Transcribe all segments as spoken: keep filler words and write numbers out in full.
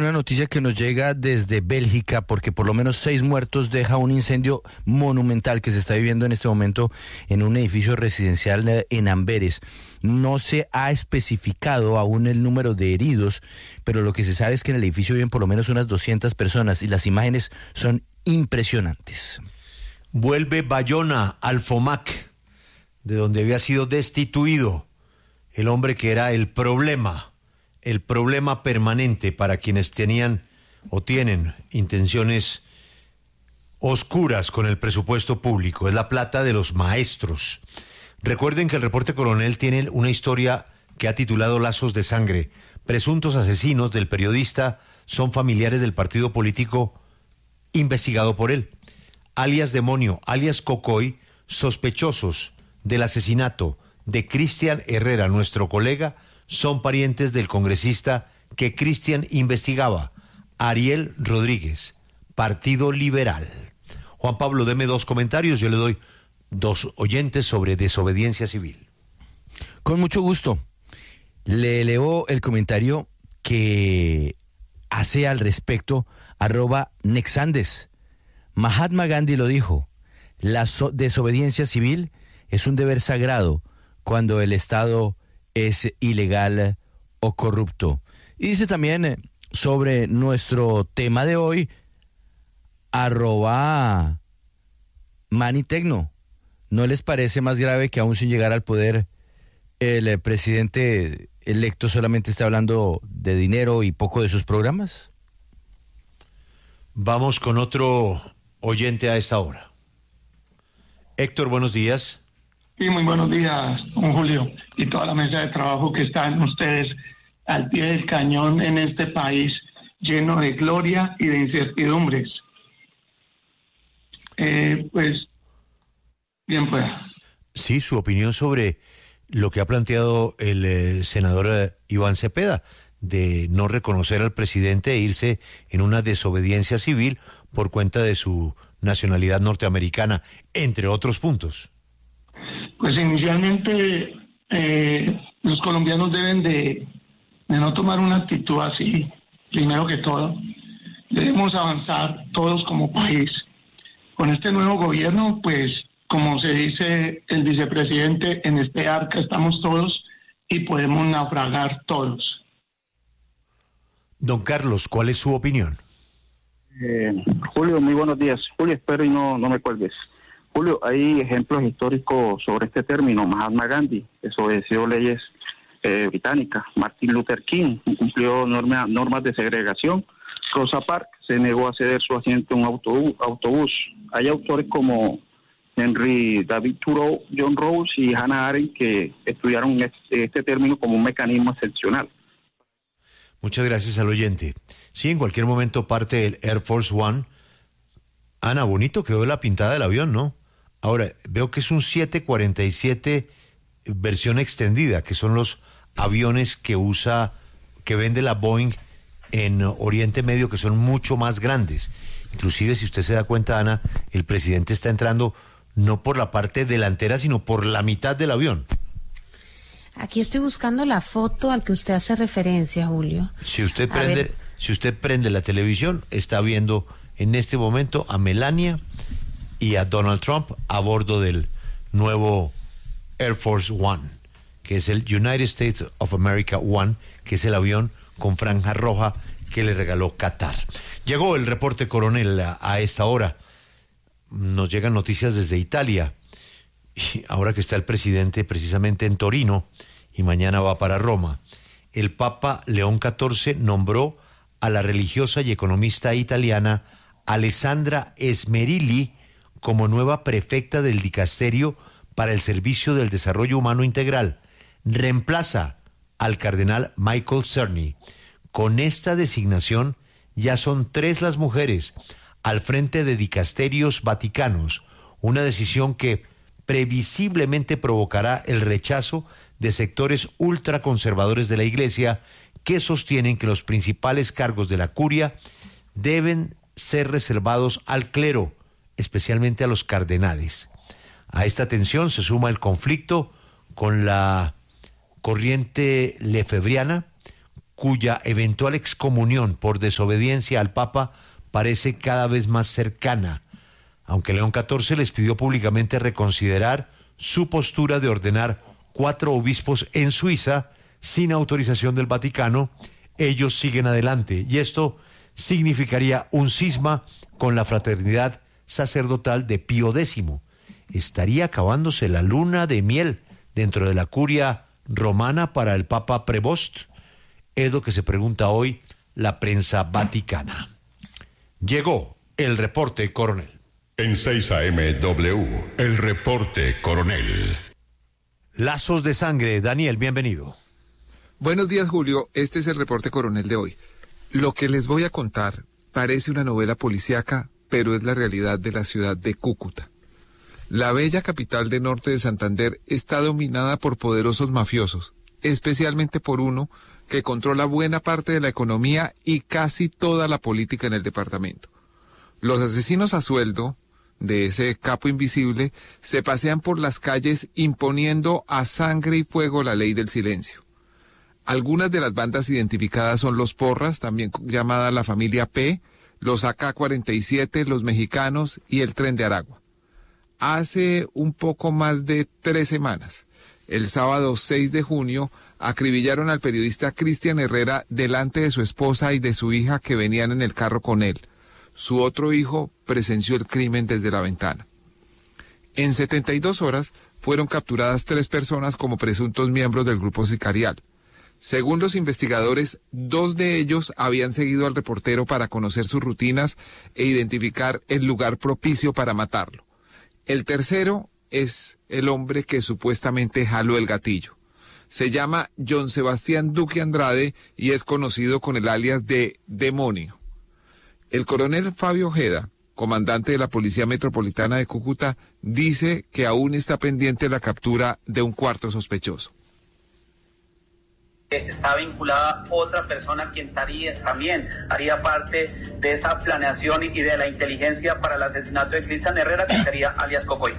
una noticia que nos llega desde Bélgica, porque por lo menos seis muertos deja un incendio monumental que se está viviendo en este momento en un edificio residencial en Amberes. No se ha especificado aún el número de heridos, pero lo que se sabe es que en el edificio viven por lo menos unas doscientas personas y las imágenes son impresionantes. Vuelve Bayona al FOMAC, de donde había sido destituido el hombre que era el problema, el problema permanente para quienes tenían o tienen intenciones oscuras con el presupuesto público. Es la plata de los maestros. Recuerden que el reporte Coronel tiene una historia que ha titulado Lazos de Sangre. Presuntos asesinos del periodista son familiares del partido político investigado por él. Alias Demonio, alias Cocoy, sospechosos del asesinato de Cristian Herrera, nuestro colega, son parientes del congresista que Cristian investigaba, Ariel Rodríguez, Partido Liberal. Juan Pablo, deme dos comentarios, yo le doy dos oyentes sobre desobediencia civil. Con mucho gusto. Le elevo el comentario que hace al respecto arroba Nexandes. Mahatma Gandhi lo dijo, la so- desobediencia civil es un deber sagrado cuando el Estado es ilegal o corrupto. Y dice también eh, sobre nuestro tema de hoy, arroba Manitecno. ¿No les parece más grave que aún sin llegar al poder el eh, presidente electo solamente esté hablando de dinero y poco de sus programas? Vamos con otro oyente a esta hora. Héctor, buenos días. Sí, muy buenos días, don Julio, y toda la mesa de trabajo que están ustedes al pie del cañón en este país lleno de gloria y de incertidumbres. Eh, pues, bien pueda. Sí, su opinión sobre lo que ha planteado el eh, senador eh, Iván Cepeda, de no reconocer al presidente e irse en una desobediencia civil por cuenta de su nacionalidad norteamericana, entre otros puntos. Pues inicialmente eh, los colombianos deben de, de no tomar una actitud así, primero que todo. Debemos avanzar todos como país. Con este nuevo gobierno, pues, como se dice el vicepresidente, en este arca estamos todos y podemos naufragar todos. Don Carlos, ¿cuál es su opinión? Eh, Julio, muy buenos días. Julio, espero y no, no me cuelgues. Julio, hay ejemplos históricos sobre este término. Mahatma Gandhi desobedeció leyes eh, británicas. Martin Luther King incumplió norma, normas de segregación. Rosa Parks se negó a ceder su asiento en un autobús. autobús. Hay autores como Henry David Thoreau, John Rawls y Hannah Arendt que estudiaron este, este término como un mecanismo excepcional. Muchas gracias al oyente. Sí, en cualquier momento parte el Air Force One. Ana, bonito quedó la pintada del avión, ¿no? Ahora, veo que es un siete cuarenta y siete versión extendida, que son los aviones que usa, que vende la Boeing en Oriente Medio, que son mucho más grandes. Inclusive, si usted se da cuenta, Ana, el presidente está entrando no por la parte delantera, sino por la mitad del avión. Aquí estoy buscando la foto al que usted hace referencia, Julio. Si usted A prende, ver. si usted prende la televisión, está viendo en este momento a Melania y a Donald Trump a bordo del nuevo Air Force One, que es el United States of America One, que es el avión con franja roja que le regaló Qatar. Llegó el reporte Coronel a, a esta hora. Nos llegan noticias desde Italia. Y ahora que está el presidente precisamente en Torino y mañana va para Roma, el Papa León catorce nombró a la religiosa y economista italiana Alessandra Esmerilli como nueva prefecta del dicasterio para el Servicio del Desarrollo Humano Integral. Reemplaza al cardenal Michael Cerny. Con esta designación ya son tres las mujeres al frente de dicasterios vaticanos, una decisión que previsiblemente provocará el rechazo de sectores ultraconservadores de la Iglesia que sostienen que los principales cargos de la curia deben ser reservados al clero, especialmente a los cardenales. A esta tensión se suma el conflicto con la corriente lefebriana, cuya eventual excomunión por desobediencia al Papa parece cada vez más cercana, aunque León catorce les pidió públicamente reconsiderar su postura de ordenar cuatro obispos en Suiza sin autorización del Vaticano. Ellos siguen adelante y esto significaría un cisma con la fraternidad sacerdotal de Pío décimo. ¿Estaría acabándose la luna de miel dentro de la curia romana para el Papa Prevost? Es lo que se pregunta hoy la prensa vaticana. Llegó el reporte, coronel. En seis A M W, el reporte, coronel. Lazos de sangre, Daniel, bienvenido. Buenos días, Julio. Este es el reporte, coronel, de hoy. Lo que les voy a contar parece una novela policíaca, pero es la realidad de la ciudad de Cúcuta. La bella capital de norte de Santander está dominada por poderosos mafiosos, especialmente por uno que controla buena parte de la economía y casi toda la política en el departamento. Los asesinos a sueldo de ese capo invisible se pasean por las calles imponiendo a sangre y fuego la ley del silencio. Algunas de las bandas identificadas son los Porras, también llamada la familia P, los A K cuarenta y siete, los Mexicanos y el Tren de Aragua. Hace un poco más de tres semanas, el sábado seis de junio, acribillaron al periodista Cristian Herrera delante de su esposa y de su hija que venían en el carro con él. Su otro hijo presenció el crimen desde la ventana. En setenta y dos horas fueron capturadas tres personas como presuntos miembros del grupo sicarial. Según los investigadores, dos de ellos habían seguido al reportero para conocer sus rutinas e identificar el lugar propicio para matarlo. El tercero es el hombre que supuestamente jaló el gatillo. Se llama John Sebastián Duque Andrade y es conocido con el alias de Demonio. El coronel Fabio Ojeda, comandante de la Policía Metropolitana de Cúcuta, dice que aún está pendiente la captura de un cuarto sospechoso. Está vinculada otra persona quien taría, también haría parte de esa planeación y de la inteligencia para el asesinato de Cristian Herrera, que sería alias Cocoy.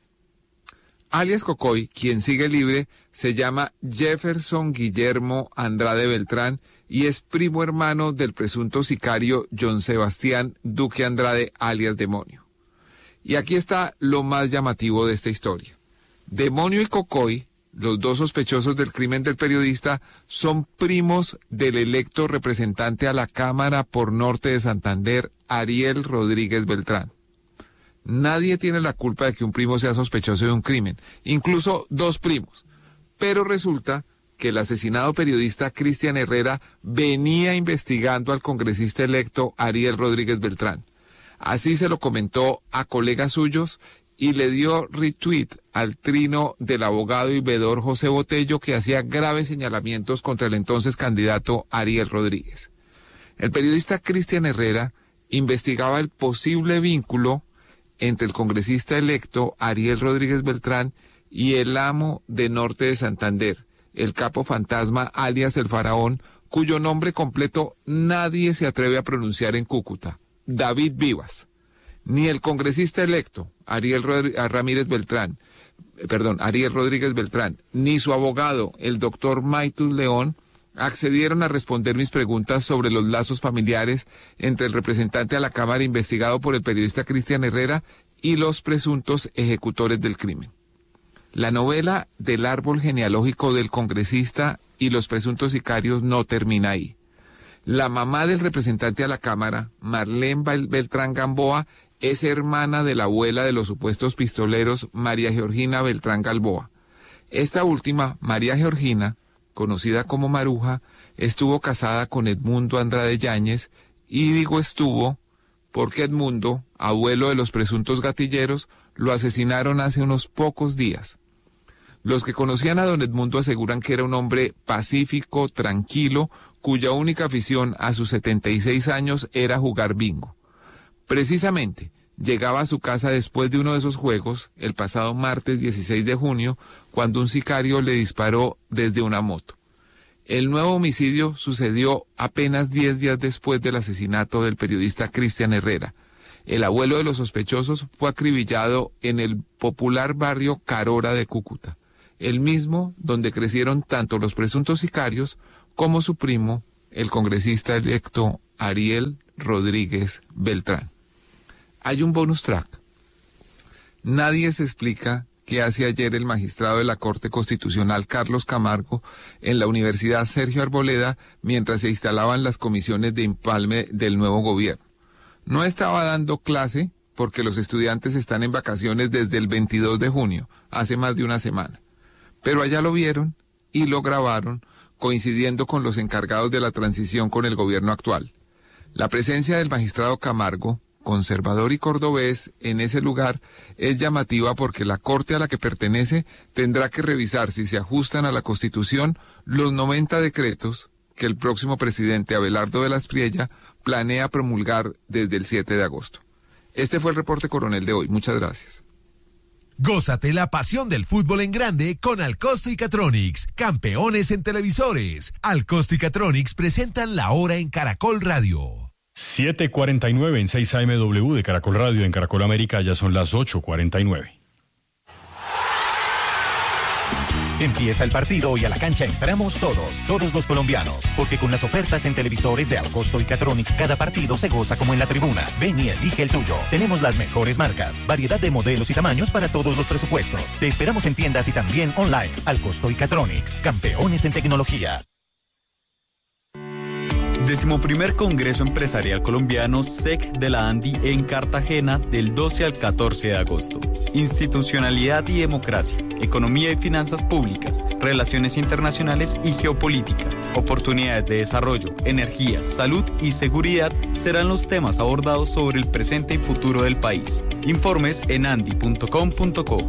Alias Cocoy, quien sigue libre, se llama Jefferson Guillermo Andrade Beltrán y es primo hermano del presunto sicario John Sebastián Duque Andrade, alias Demonio. Y aquí está lo más llamativo de esta historia. Demonio y Cocoy, los dos sospechosos del crimen del periodista, son primos del electo representante a la Cámara por Norte de Santander, Ariel Rodríguez Beltrán. Nadie tiene la culpa de que un primo sea sospechoso de un crimen, incluso dos primos. Pero resulta que el asesinado periodista Cristian Herrera venía investigando al congresista electo Ariel Rodríguez Beltrán. Así se lo comentó a colegas suyos y le dio retweet al trino del abogado y veedor José Botello, que hacía graves señalamientos contra el entonces candidato Ariel Rodríguez. El periodista Cristian Herrera investigaba el posible vínculo entre el congresista electo Ariel Rodríguez Beltrán y el amo de Norte de Santander, el capo fantasma alias el Faraón, cuyo nombre completo nadie se atreve a pronunciar en Cúcuta, David Vivas. Ni el congresista electo Ariel Rodríguez, Ramírez Beltrán, eh, perdón, Ariel Rodríguez Beltrán, ni su abogado, el doctor Maitus León, accedieron a responder mis preguntas sobre los lazos familiares entre el representante a la Cámara investigado por el periodista Cristian Herrera y los presuntos ejecutores del crimen. La novela del árbol genealógico del congresista y los presuntos sicarios no termina ahí. La mamá del representante a la Cámara, Marlene Beltrán Gamboa, es hermana de la abuela de los supuestos pistoleros, María Georgina Beltrán Gamboa. Esta última, María Georgina, conocida como Maruja, estuvo casada con Edmundo Andrade Yáñez, y digo estuvo porque Edmundo, abuelo de los presuntos gatilleros, lo asesinaron hace unos pocos días. Los que conocían a don Edmundo aseguran que era un hombre pacífico, tranquilo, cuya única afición a sus setenta y seis años era jugar bingo. Precisamente, llegaba a su casa después de uno de esos juegos, el pasado martes dieciséis de junio, cuando un sicario le disparó desde una moto. El nuevo homicidio sucedió apenas diez días después del asesinato del periodista Cristian Herrera. El abuelo de los sospechosos fue acribillado en el popular barrio Carora de Cúcuta, el mismo donde crecieron tanto los presuntos sicarios como su primo el congresista electo Ariel Rodríguez Beltrán. Hay un bonus track. Nadie se explica qué hace ayer el magistrado de la Corte Constitucional Carlos Camargo en la Universidad Sergio Arboleda mientras se instalaban las comisiones de empalme del nuevo gobierno. No estaba dando clase porque los estudiantes están en vacaciones desde el veintidós de junio, hace más de una semana. Pero allá lo vieron y lo grabaron, coincidiendo con los encargados de la transición con el gobierno actual. La presencia del magistrado Camargo, conservador y cordobés, en ese lugar es llamativa porque la corte a la que pertenece tendrá que revisar si se ajustan a la Constitución los noventa decretos que el próximo presidente Abelardo de la Espriella planea promulgar desde el siete de agosto. Este fue el reporte coronel de hoy. Muchas gracias. Gózate la pasión del fútbol en grande con Alcosto y Catronics, campeones en televisores. Alcosto y Catronics presentan La Hora en Caracol Radio. siete cuarenta y nueve en seis A M W de Caracol Radio. En Caracol América ya son las ocho cuarenta y nueve. Empieza el partido y a la cancha entramos todos, todos los colombianos, porque con las ofertas en televisores de Alcosto y Catronics cada partido se goza como en la tribuna. Ven y elige el tuyo. Tenemos las mejores marcas, variedad de modelos y tamaños para todos los presupuestos. Te esperamos en tiendas y también online. Alcosto y Catronics, campeones en tecnología. Decimoprimer Congreso Empresarial Colombiano S E C de la ANDI en Cartagena del doce al catorce de agosto. Institucionalidad y democracia, economía y finanzas públicas, relaciones internacionales y geopolítica, oportunidades de desarrollo, energía, salud y seguridad serán los temas abordados sobre el presente y futuro del país. Informes en andi punto com punto co.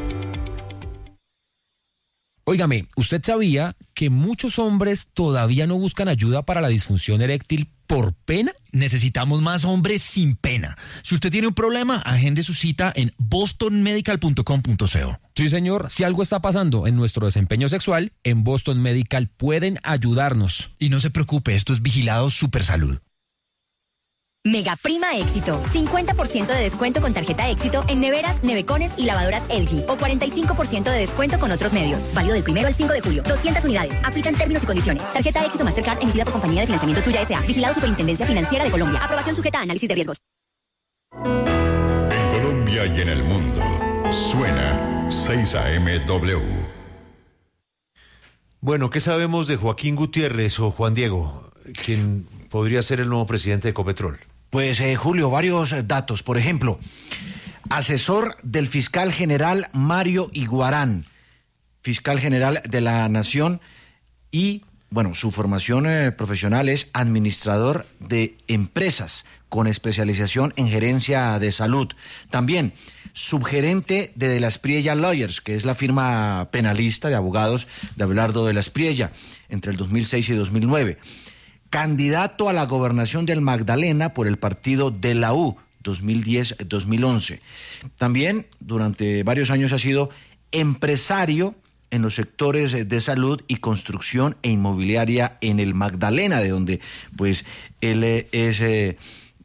Óigame, ¿usted sabía que muchos hombres todavía no buscan ayuda para la disfunción eréctil por pena? Necesitamos más hombres sin pena. Si usted tiene un problema, agende su cita en boston medical punto com punto co. Sí, señor, si algo está pasando en nuestro desempeño sexual, en Boston Medical pueden ayudarnos. Y no se preocupe, esto es vigilado Supersalud. Mega Prima Éxito. cincuenta por ciento de descuento con tarjeta Éxito en neveras, nevecones y lavadoras L G. O cuarenta y cinco por ciento de descuento con otros medios. Válido del primero al cinco de julio. doscientas unidades. Aplican términos y condiciones. Tarjeta Éxito Mastercard emitida por Compañía de Financiamiento Tuya S A. Vigilado Superintendencia Financiera de Colombia. Aprobación sujeta a análisis de riesgos. En Colombia y en el mundo. Suena seis A M W. Bueno, ¿qué sabemos de Joaquín Gutiérrez o Juan Diego, quien podría ser el nuevo presidente de Ecopetrol? Pues, eh, Julio, varios datos. Por ejemplo, asesor del fiscal general Mario Iguarán, fiscal general de la Nación, y, bueno, su formación eh, profesional es administrador de empresas con especialización en gerencia de salud. También subgerente de De la Espriella Lawyers, que es la firma penalista de abogados de Abelardo de la Espriella, entre el dos mil seis y dos mil nueve. Candidato a la gobernación del Magdalena por el partido de la U, dos mil diez a dos mil once. También durante varios años ha sido empresario en los sectores de salud y construcción e inmobiliaria en el Magdalena, de donde pues él es eh,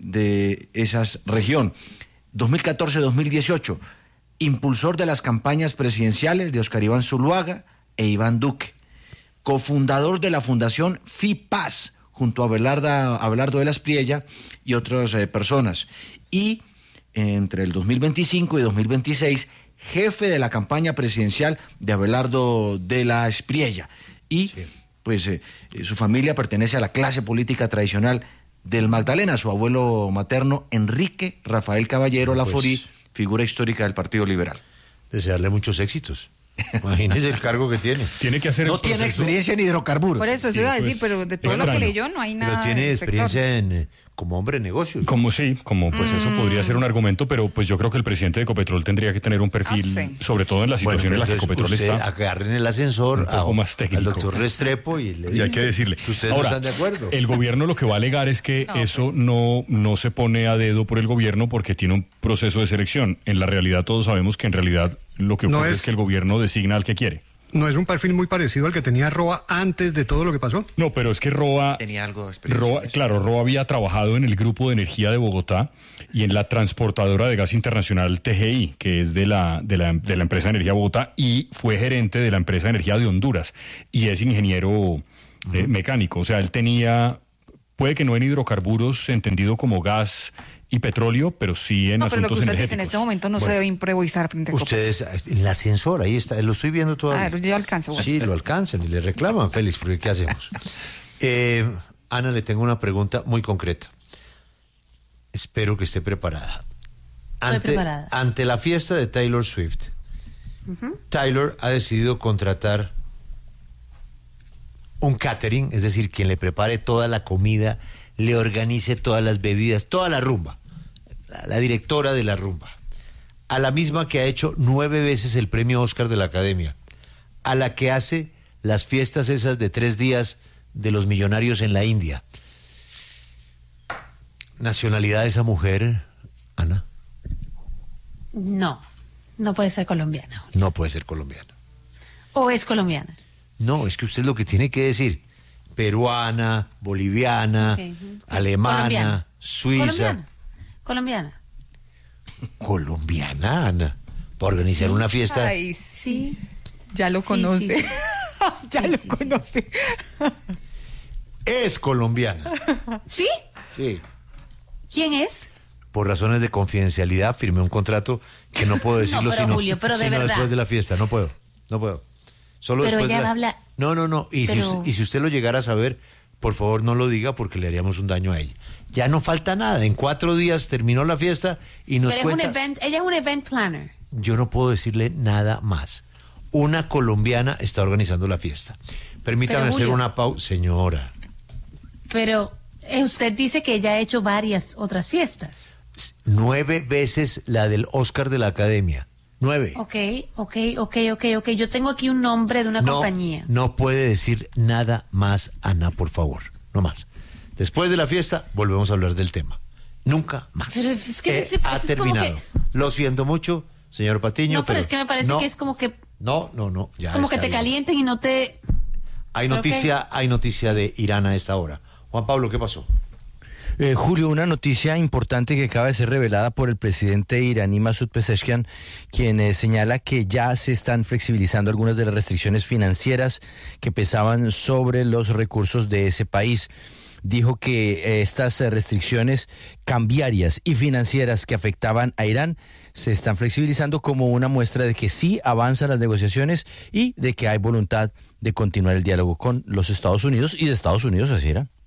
de esa región. dos mil catorce a dos mil dieciocho, impulsor de las campañas presidenciales de Oscar Iván Zuluaga e Iván Duque. Cofundador de la Fundación FIPAS, junto a Abelarda, Abelardo de la Espriella y otras eh, personas. Y entre el dos mil veinticinco y dos mil veintiséis, jefe de la campaña presidencial de Abelardo de la Espriella. Y sí. pues eh, su familia pertenece a la clase política tradicional del Magdalena. Su abuelo materno, Enrique Rafael Caballero Laforí, pues, figura histórica del Partido Liberal. Desearle muchos éxitos. Imagínese el cargo que tiene. Tiene que hacer no el tiene proceso. experiencia en hidrocarburos. Por eso, eso iba a decir, pero de todo extraño. lo que leyó no hay nada. Pero tiene de experiencia en, eh, como hombre de negocios. Como sí, como pues mm. eso podría ser un argumento, pero pues yo creo que el presidente de Ecopetrol tendría que tener un perfil, ah, sí. sobre todo en la situación bueno, en la que Ecopetrol está. Agarren el ascensor un poco a, más técnico. al doctor Restrepo y le y hay que decirle. Que ustedes Ahora, no están de acuerdo. El gobierno lo que va a alegar es que no, eso okay. no, no se pone a dedo por el gobierno porque tiene un proceso de selección. En la realidad todos sabemos que en realidad lo que ocurre no es... es que el gobierno designa al que quiere. ¿No es un perfil muy parecido al que tenía Roa antes de todo lo que pasó? No, pero es que Roa... Tenía algo de Roa, claro, Roa había trabajado en el Grupo de Energía de Bogotá y en la transportadora de gas internacional T G I, que es de la, de la, de la empresa de Energía Bogotá, y fue gerente de la empresa de Energía de Honduras. Y es ingeniero eh, mecánico. O sea, él tenía, puede que no en hidrocarburos entendido como gas y petróleo, pero sí en no, pero asuntos lo que usted energéticos. dice, en este momento no Bueno, se debe improvisar frente a Copa. Ustedes, en el ascensor, ahí está, lo estoy viendo todavía. Ah, yo alcanzo. Bueno. Sí, lo alcanzan y le reclaman, Félix, porque ¿qué hacemos? Eh, Ana, le tengo una pregunta muy concreta. Espero que esté preparada. Estoy Ante, preparada. ante la fiesta de Taylor Swift, Ujú. Taylor ha decidido contratar un catering, es decir, quien le prepare toda la comida, le organice todas las bebidas, toda la rumba, la, la directora de la rumba, a la misma que ha hecho nueve veces el premio Oscar de la Academia, a la que hace las fiestas esas de tres días de los millonarios en la India. ¿Nacionalidad de esa mujer, Ana? No, no puede ser colombiana. No puede ser colombiana. ¿O es colombiana? No, es que usted lo que tiene que decir, peruana, boliviana, Ok. alemana, Colombiana. suiza, Colombiana. Colombiana. colombiana, Ana, para organizar una fiesta. Ay, sí. Ya lo Sí, conoce. sí, sí. ya lo conoce. Es colombiana. ¿Sí? Sí. ¿Quién es? Por razones de confidencialidad firmé un contrato que no puedo decirlo pero, sino, Julio, pero de sino verdad. después de la fiesta. No puedo, no puedo. Solo Pero después de ella la- habla- No, no, no. Y, si pero- usted, y si usted lo llegara a saber, por favor no lo diga porque le haríamos un daño a ella. Ya no falta nada. En cuatro días terminó la fiesta y nos Pero es un cuenta... event, ella es un event planner. Yo no puedo decirle nada más. Una colombiana está organizando la fiesta. Permítame Pero, hacer Julio. una pausa. Señora, Pero eh, usted dice que ella ha hecho varias otras fiestas. nueve veces la del Oscar de la Academia. Nueve. Ok, ok, ok, ok, ok. Yo tengo aquí un nombre de una no, compañía. no puede decir nada más, Ana, por favor. No más. Después de la fiesta, volvemos a hablar del tema. Nunca más. Pero es que Eh, ese- ha eso es como terminado. Lo siento mucho, señor Patiño. No, pero es que me parece no, que es como que No, no, no. Ya es como que está te bien. calienten y no te. Hay Pero noticia, hay noticia de Irán a esta hora. Juan Pablo, ¿qué pasó? Eh, Julio, una noticia importante que acaba de ser revelada por el presidente iraní Masoud Pezeshkian, quien eh, señala que ya se están flexibilizando algunas de las restricciones financieras que pesaban sobre los recursos de ese país. Dijo que eh, estas eh, restricciones cambiarias y financieras que afectaban a Irán se están flexibilizando como una muestra de que sí avanzan las negociaciones y de que hay voluntad de continuar el diálogo con los Estados Unidos y de Estados Unidos hacia Irán.